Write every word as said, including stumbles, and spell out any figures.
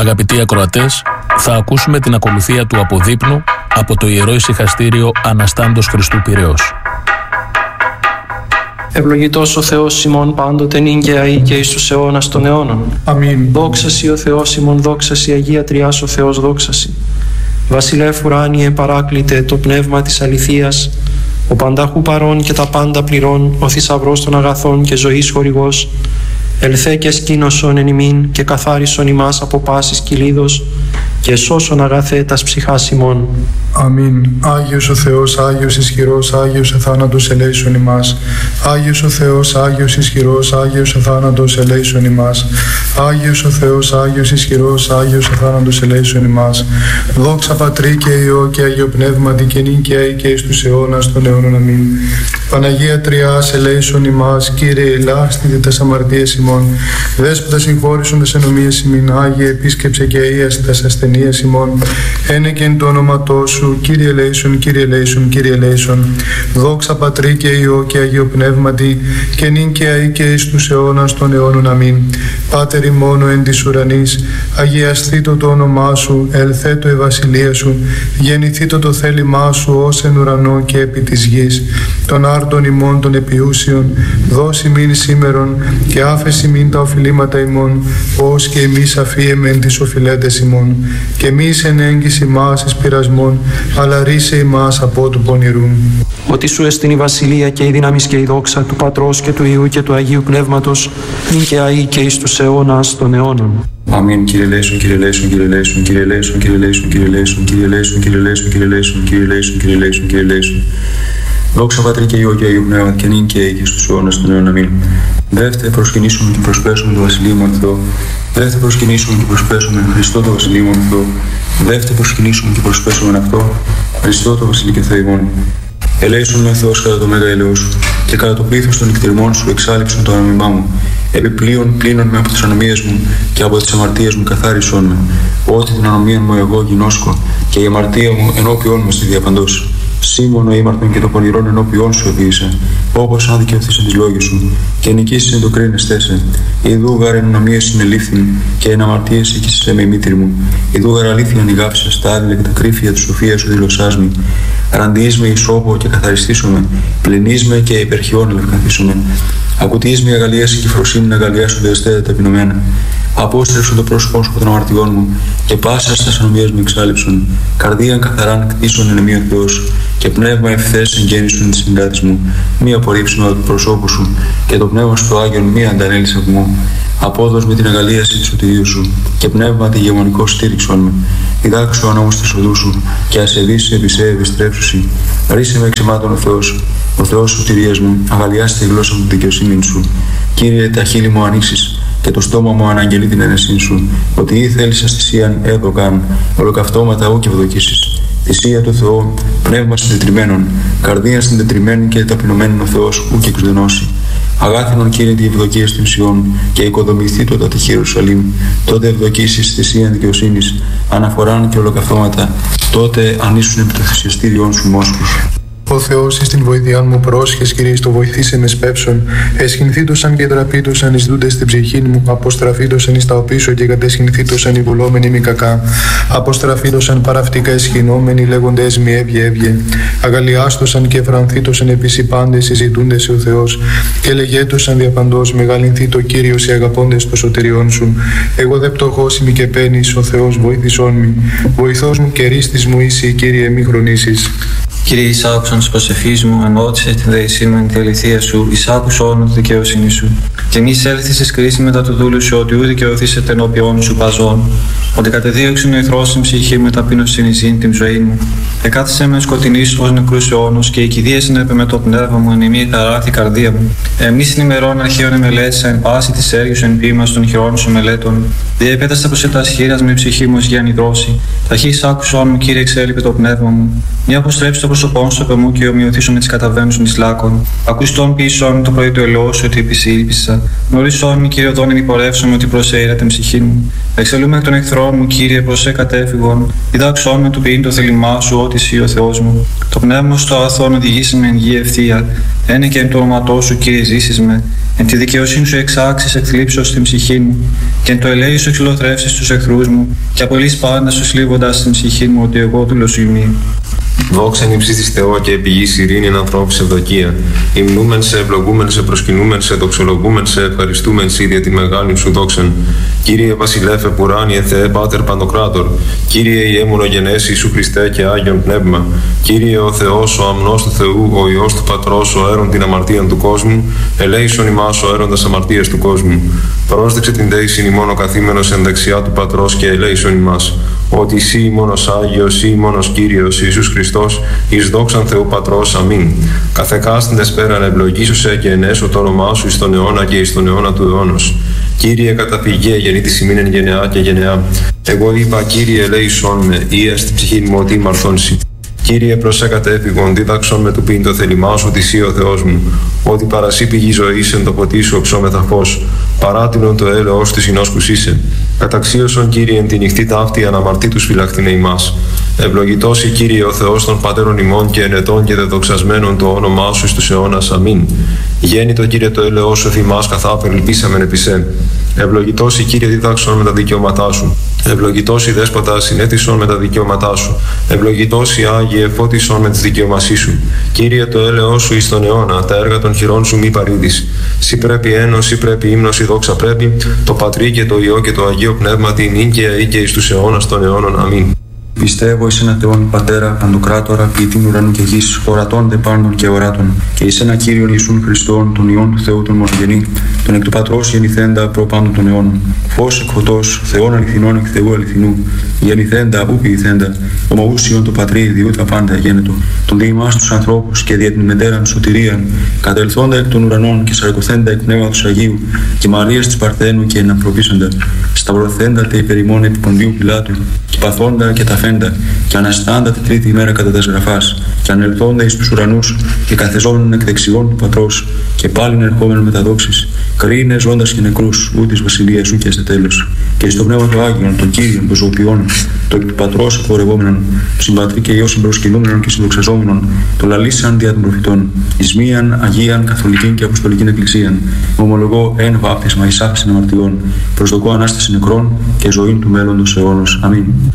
Αγαπητοί ακροατές, θα ακούσουμε την ακολουθία του αποδείπνου από το Ιερό Ησυχαστήριο Αναστάντος Χριστού Πειραιώς. Ευλογητός ο Θεός ημών πάντοτε νυν και αεί και εις τους αιώνας των αιώνων. Αμήν. Δόξα σοι ο Θεός ημών, δόξα σοι Αγία Τριάς ο Θεός, δόξα σοι. Βασιλεύ ουράνιε παράκλητε το πνεύμα της αληθείας, ο πανταχού παρών και τα πάντα πληρών, ο θησαυρός των αγαθών και ζωής χορηγός, ελθέ και σκήνωσον εν ημίν και καθάρισον ημάς από πάσης κυλίδος και σώσον αγαθέ τας ψυχάς ημών. Αμήν. Άγιος ο Θεός, Άγιος ισχυρός, Άγιος εθάνατος ελέησον ημάς. Άγιος ο Θεός, Άγιος ισχυρός, Άγιος εθάνατος ελέησον ημάς. Άγιος ο Θεός, Άγιος ισχυρός, Άγιος εθάνατος ελέησον ημάς. Δόξα Πατρί και Υιό και Αγίο Πνεύματι και νυν και αεί και εις τους αιώνας των αιώνων. Αμήν. Παναγία Τριάς ελέησον ημάς. Κύριε ελάστητε τας αμαρτίες ημών. Δέσποτα συγχώρησον τας ενομίες ημίν. Άγιε επίσκεψε και αΐασε τας ασθενείες ημών. Ένεκεν το όνοματό σου. Κύριε ελέησον, Κύριε ελέησον, Κύριε ελέησον. Δόξα Πατρί και Υιό και Αγίο Πνεύματι και νυν και αεί και εις τους αιώνας των αιώνων. Αμήν. Πάτερ ημών εν της ουρανής, αγιασθήτω το όνομά σου, ελθέτω η βασιλεία σου, γεννηθήτω το θέλημά σου ως εν ουρανό και επί της γης. Των άρτων ημών των επιούσιων, δώσει μην σήμερον και άφεση μην τα οφειλήματα ημών, ως και εμείς αφίεμεν τις οφειλέτες ημών. Και μη εν έγκυση μας εις πειρασμών, αλλά ρίσε ημάς από του πονηρού. Ότι σου εστιν η βασιλεία και η δύναμις και η δόξα του Πατρός και του Υιού και του Αγίου Πνεύματος, νυν και αεί και εις τους αιώνας των αιώνων. Αμήν. Κύριε ελέησον, Κύριε ελέησον, Κύριε ελέησον, Κύριε ελέησον, Κύριε ελέησον, Κύριε ελέησον, Κύριε ελέησον, Κύριε ελέησον, Κύριε ελέησον, Κύριε ελέησον, Κύριε ελέησον, Κύριε ελέησον. Δόξα Πατρί και Υιό και Αγίου Πνεύματι και νυν και αεί και στους αιώνας των αιώνων. Αμήν. Δεύτε προσκυνήσουμε και προσπέσουμε το Βασιλείο μου Θεό. Δεύτε προσκυνήσουμε και προσπέσουμε Χριστό το Βασιλείο μου Θεό. Δεύτε προσκυνήσουμε και προσπέσουμε αυτό Χριστό το Βασιλείο και Θεό ημών. Ελέησον με Θεός κατά το μέγα ελαιός σου και κατά το πλήθος των νυχτηρμών σου εξάλειψον το ανομιμά μου. Επιπλέον πλύνον με από τις ανομίες μου και από τις αμαρτίες μου καθάρισον με. Ότι την ανομία μου εγώ γινώσκω και η αμαρτία μου ενώπιόν μου στη διαπαντός. Σύμβονο ήμαρτον και το πονηρόν ενώπιόν σου επίησε, όπως αν δικαιωθείς τις λόγες σου, και νικήσεις εν το κρίνεστέ σε. Ιδού γάρ εν ανομίες συνελήφθην, και εν αμαρτίες εκείσαι με η μήτρη μου. Ιδού γάρ αλήθεια νιγάψες τα άδειλα και τα κρύφια της σοφίας σου δηλωσάς μη. Ραντιείς με ισόπο και καθαριστήσομαι, πλενείς με και υπερχιών ελευκαθήσομαι. Ακουτείς με αγαλίαση και φροσύνη να αγαλιάσουν τα εστέτα ταπεινωμένα. Απόστρεψον το πρόσωπό σου από των αμαρτιών μου και πάσα στα ανομίες μου εξάλειψον. Καρδίαν καθαράν κτίσον εν εμεί ο Θεός και πνεύμα ευθές εγγέννησον της συγκράτης μου. Μη απορρίψουμε από το προσώπου σου και το πνεύμα σου το Άγιον μη αντανέλεις από μου. Απόδος με την αγαλίαση του σωτηρίου σου και πνεύμα τη γεμονικό στήριξον με. Διδάξου ο νόμος της οδού σου και ασεβείς επί σε επιστρέψουσι. Ρίσε με εξαιμάτων ο Θεός, ο Θεός σωτηρίας μου, αγαλιάστε τη γλώσσα μου τη δικαιοσύνη σου. Κύριε, τα χείλη μου ανοίξεις και το στόμα μου αναγγελεί την αίρεσή σου, ότι ή θέλεις αστησίαν έδωκαν, ολοκαυτώματα ού και ευδοκίσεις. Θυσία του Θεού, πνεύμα συντετριμένων, καρδία συντετριμένη και ταπεινωμένων ο Θεός ού και εξδενώσει. Αγάθινον Κύριε τη ευδοκία στην Σιών και οικοδομηθεί το τατή Ιερουσαλήμ, τότε ευδοκίσεις θυσίαν δικαιοσύνης, αναφοράν και ολοκαυτώματα, τότε ανήσουν επί το θυσιαστήριόν σου μόσχους. Ο Θεός εις την βοήθειά μου πρόσχες, Κύριε, στο βοηθήσε με σπεύσον. Εσχυνθήτωσαν και τραπήτωσαν εις δούντες στην ψυχήν μου. Αποστραφήτωσαν εις τα οπίσω και κατεσχυνθήτωσαν οι βουλόμενοι μη κακά. Αποστραφήτωσαν παραυτικά εσχυνόμενοι λέγοντες μη έβγε έβγε. Αγαλιάστωσαν και φρανθήτωσαν επίσης οι πάντες συζητούντες ο Θεός. Και λεγέτωσαν διαπαντός μεγαλυνθεί το Κύριος οι αγαπώντες το σωτηριών σου. Εγώ δε πτωχός ημι και παίρνεις, ο Θεός βοήθησόν μη. Βοηθός μου και ρίστης μου είσαι, Κύριε, μη χρονίσεις. Κύριε, εισάκουσαν της προσευχής μου, ενώτησε την δεησή μου εν τη αληθεία σου, εισάκουσον τη δικαιοσύνη σου. Και μη έλθεις εις κρίση μετά του δούλου σου, ότι ού δικαιωθήσετε ενώπιόν σου παζών. Ότι κατεδίωξεν ο εχθρός στην ψυχή με ταπείνωσιν εις την ζωή μου. Εκάθισε με σκοτεινής ως νεκρούς αιώνος, και η κηδεία συνέπε με το πνεύμα μου, εν ημί χαράθη καρδία μου. Εμείς στην ημερών αρχαίων εμελέτησα, εν πάση της έργης εν ποίημας των χειρών σου μελέτων. Διεπέταστα προς τα σχήρας με ψυχή μου ως γέννη δρόση. Ταχύ εισάκουσον μου, Κύριε, εξέλιπε το πνεύμα μου. Μη αποστρέψει το πρόσωπό σου από μου και ομοιωθήσω με τις καταβαίνουσιν εις λάκων. Ακουστόν πίσω το πρωί του ελαιός σου, ότι επισήλπισα. Γνωρίσον μη, Κύριε, οδόν εν υπορεύσομαι ότι προσέειρα την ψυχή μου. Εξελούμε εκ των εχθρών ελευθερό μου, Κύριε, προς σε κατέφυγον. Διδάξόν με του ποιήν το θέλημά σου, ότι εσύ ο Θεός μου. Το πνεύμα στο αθώον οδηγήσει με εν γη ευθεία. Ένε και εν το όνοματό σου, Κύριε, ζήσεις με. Εν τη δικαιοσύνη σου εξάξεις εκθλίψεως στην ψυχή μου. Και εν το ελέη σου εξολοθρεύσεις τους εχθρούς μου. Και απολύς πάντα σου σλίβοντας στην ψυχή μου, ότι εγώ δούλος ημί. Δόξα εν ύψης Θεό και επιγής ειρήνη εν ανθρώπου ευδοκία. Υμνούμεν σε, ευλογούμεν σε, προσκυνούμεν σε, δοξολογούμεν σε, ευχαριστούμεν σε για την μεγάλη σου δόξαν. Κύριε Βασιλέφε Πουράνιε Θεέ Πάτερ Παντοκράτορ. Κύριε η έμονογενές Ιησού Χριστέ και Άγιον Πνεύμα. Κύριε ο Θεός, ο αμνός του Θεού, ο Υιός του Πατρός, ο έρων την αμαρτίαν του κόσμου. Ελέησον ημάς ο έροντας αμαρτίας του κόσμου. Πρόσδεξε την δέησιν ημών ο καθήμενος εν δεξιά του Πατρός και ελέησον ημάς. Ότι εσύ μόνος Άγιος, ή μόνος Κύριος Ιησούς Χριστός, εις δόξαν Θεού Πατρός, αμήν. Καθεκάστην πέραν ευλογήσουσε και ενέσω το όνομά σου εις τον αιώνα και εις τον αιώνα του αιώνος. Κύριε καταφυγέ γεννήτης ημίν εν γενεά και γενεά. Εγώ είπα, Κύριε ελέησον με, ή στην ψυχή μου ότι μαρθώνσει. Κύριε προσέ κατέφυγον, δίδαξον με του πίν το θέλημά σου, ότι εσύ ο Θεός μου. Ότι παρασύ πηγή ζωής εν το ποτί σου οψόμεθα φως. Παράτηνον το έλεος της εινόσκους είσαι. Καταξίωσον, Κύριε, εν τη νυχτή ταύτη αναμαρτήτους φυλαχτήνε ημάς. Ευλογητός η Κύριε ο Θεός των πατέρων ημών και ενετών και δεδοξασμένων το όνομά σου εις τους αιώνας. Αμήν. Γέννητο, Κύριε, το έλεος σου θυμάς καθάπερ ελπίσαμεν επί σε. Ευλογητός η Κύριε δίδαξον με τα δικαιώματά σου. Ευλογητός η Δέσποτα συνέτησον με τα δικαιώματά σου. Ευλογητός η Άγιε φώτισον με τις δικαιωμασί σου. Κύριε, το έλεος σου εις τον αιώνα, τα έργα των χειρών σου μη παρήδεις. Σύ πρέπει ένος, σύ πρέπει ύμνος, η δόξα πρέπει, το Πατρί και το Υιό και το Αγίο Πνεύμα την νίκαια ή και εις τους αιώνας των αιώνων. Αμήν. Πιστεύω εις ένα Θεόν Πατέρα, Παντοκράτορα, ποιητήν ουρανού και γης, ορατών δε πάντων και οράτων, και εις ένα Κύριον Ιησούν Χριστόν, τον Υιόν του Θεού τον μονογενή, τον εκ του Πατρός γεννηθέντα προ πάντων των αιώνων. Φως εκ φωτός, Θεόν αληθινών εκ Θεού αληθινού, γεννηθέντα ου ποιηθέντα, ομοούσιον το Πατρί διού τα πάντα γένετο, τον δι' ημάς τους ανθρώπους και δια την μετέραν σωτηρίαν, κατελθόντα εκ των ουρανών και σαρκωθέντα εκ πνεύματος Αγίου, και Μαρίας της Παρθένου και εναπροβήσαντα, σταυρωθέντα τε υπερημών επί Ποντίου Πιλάτου, και παθόντα και τα φέντα, και αναστάντα τη τρίτη ημέρα κατά τας γραφάς, και ανελθόντα εις τους ουρανούς, και καθεζόμενον εκ δεξιών του Πατρός, και πάλιν ερχόμενον με τα δόξης, κρίνε ζώντας και νεκρούς, ού της βασιλείας σου και σε τέλος. Και εις το πνεύμα του Άγιον, τον Κύριον, τον ζωοποιών, το εκ του Πατρός εκπορευόμενον, συμπατρί και Υιό συμπροσκυνούμενον και συντοξαζόμενον, το λαλήσαν δια των προφητών, εις μίαν Αγίαν Καθολικήν και Αποστολικήν Εκκλησίαν, ομολογώ εν βάπτισμα εις άφησιν αμαρτιών, προσδοκώ ανάσταση νεκρών και ζωήν του μέλλοντος αιώνος. Αμήν.